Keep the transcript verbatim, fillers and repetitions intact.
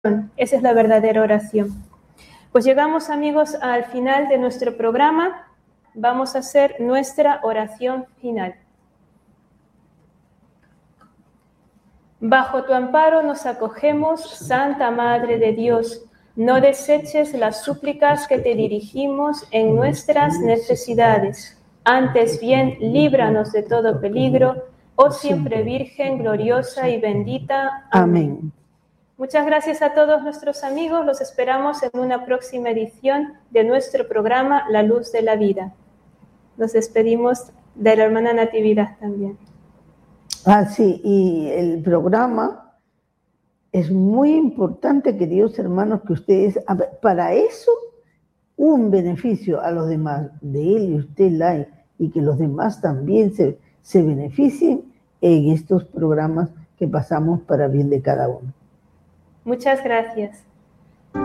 Esa es la verdadera oración. Pues llegamos, amigos, al final de nuestro programa. Vamos a hacer nuestra oración final. Bajo tu amparo nos acogemos, Santa Madre de Dios. No deseches las súplicas que te dirigimos en nuestras necesidades. Antes bien, líbranos de todo peligro, oh siempre Virgen gloriosa y bendita. Amén. Muchas gracias a todos nuestros amigos. Los esperamos en una próxima edición de nuestro programa La Luz de la Vida. Nos despedimos de la hermana Natividad también. Ah, sí, y el programa es muy importante, queridos hermanos, que ustedes, para eso, un beneficio a los demás, de él y usted, Lai, y que los demás también se, se beneficien en estos programas que pasamos para bien de cada uno. Muchas gracias.